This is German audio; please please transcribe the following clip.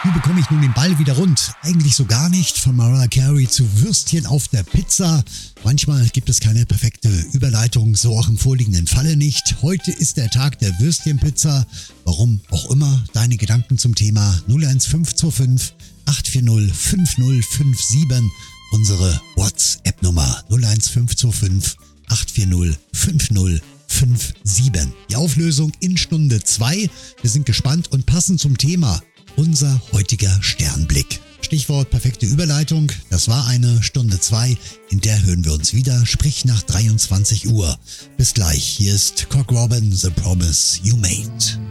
Wie bekomme ich nun den Ball wieder rund? Eigentlich so gar nicht. Von Mariah Carey zu Würstchen auf der Pizza. Manchmal gibt es keine perfekte Überleitung, so auch im vorliegenden Falle nicht. Heute ist der Tag der Würstchenpizza. Warum auch immer, deine Gedanken zum Thema 01525 840 5057. Unsere WhatsApp-Nummer 01525 840 5057. Die Auflösung in Stunde 2. Wir sind gespannt und passend zum Thema unser heutiger Sternblick. Stichwort perfekte Überleitung. Das war eine Stunde 2, in der hören wir uns wieder, sprich nach 23 Uhr. Bis gleich. Hier ist Cock Robin, The Promise You Made.